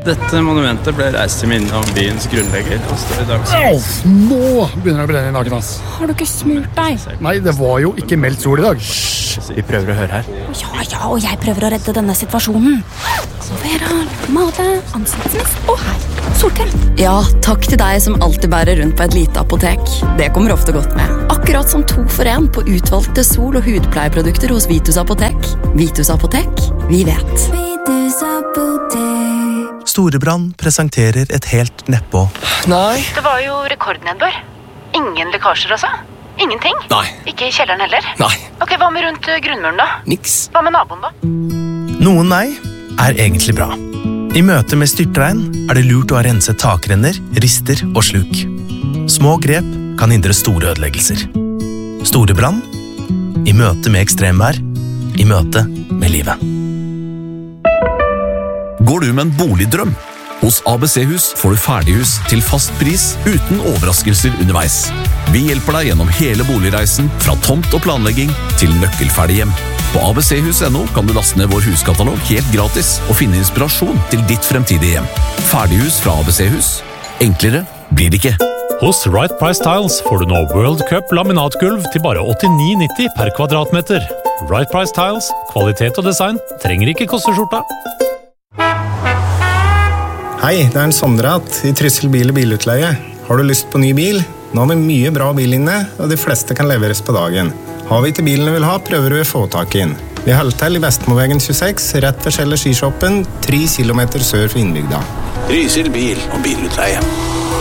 Dette monumentet ble reist til minne om byens grunnlegger og står i dag. Nå begynner det å brenne i naken, ass. Har du ikke smurt deg? Nei, det var jo ikke meldt sol i dag. Vi prøver å høre her. Ja, og jeg prøver å redde denne situasjonen. Vera, mate, ansiktsmist og her. Solkrem. Ja, takk til deg som alltid bærer rundt på et lite apotek. Det kommer ofte godt med. Akkurat som 2 for 1 på utvalgte sol- og hudpleieprodukter hos Vitus Apotek. Vitus Apotek, vi vet. Vitus Apotek. Storebrand presenterer et helt nedpå. Nei. Det var jo rekordnedbør. Ingen lekkasjer altså. Ingenting. Nei. Ikke i kjelleren heller. Nei. Ok, hva med rundt grunnmuren da? Niks. Hva med naboen da? Noen nei er egentlig bra. I møte med styrtregn er det lurt å ha renset takrenner, rister og sluk. Små grep kan hindre store ødeleggelser. Storebrand i møte med ekstremvær, i møte med livet. Går du med en boligdrøm? Hos ABC-hus får du ferdighus til fast pris uten overraskelser underveis. Vi hjelper deg gjennom hele boligreisen fra tomt og planlegging til nøkkelferdig hjem. På abchus.no kan du laste ned vår huskatalog helt gratis og finne inspirasjon til ditt fremtidige hjem. Ferdighus fra ABC-hus. Enklere blir det ikke. Hos Right Price Tiles får du nå World Cup laminatgulv til bare 89,90 per kvadratmeter. Right Price Tiles, kvalitet og design trenger ikke koste skjorta. Hei, det en Sondrat i Tryssel bil- og bilutleie. Har du lyst på ny bil? Nå har vi mye bra bil inne, og de fleste kan leveres på dagen. Har vi ikke bilen du vil ha, prøver vi å få tak inn. Vi holder til i Vestmovegen 26, rett ved Skishoppen, 3 kilometer sør for innbygda. Trysil bil- og bilutleie.